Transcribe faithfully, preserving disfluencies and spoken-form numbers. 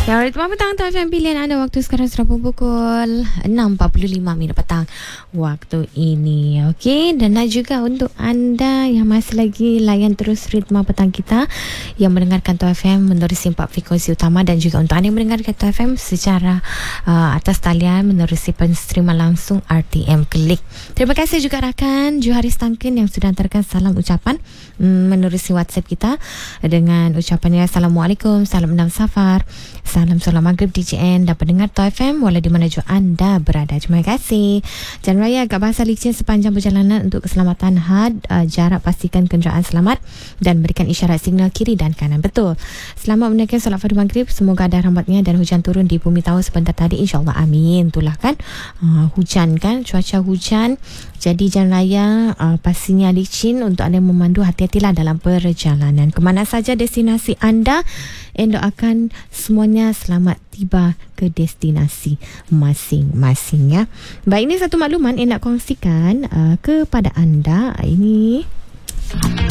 Ya, selamat petang tuan-tuan, pilihan anda waktu sekarang sudah pukul enam empat puluh lima minit petang waktu ini. Okey, dan juga untuk anda yang masih lagi layan terus ritma petang kita yang mendengarkan T F M menerusi empat frekuensi utama, dan juga untuk anda yang mendengarkan T F M secara uh, atas talian menerusi penstreaman langsung R T M Klik. Terima kasih juga rakan Juharis Tangkin yang sudah hantarkan salam ucapan mm, menerusi WhatsApp kita dengan ucapannya Assalamualaikum, salam enam safar, salam solat maghrib D J N dan pendengar T F M walau di mana juga anda berada. Terima kasih. Jalan raya agak bahasa licin sepanjang perjalanan untuk keselamatan had, uh, jarak pastikan kenderaan selamat dan berikan isyarat signal kiri dan kanan betul. Selamat menunaikan solat fardu maghrib. Semoga ada rahmatnya dan hujan turun di bumi tahu sebentar tadi, insyaAllah, amin. Itulah kan uh, hujan kan, cuaca hujan. Jadi jalan raya uh, pastinya licin. Untuk anda yang memandu, hati-hatilah dalam perjalanan kemana saja destinasi anda. Dan doakan semuanya selamat tiba ke destinasi masing-masing ya. Baik, ini satu makluman yang nak kongsikan uh, kepada anda. Ini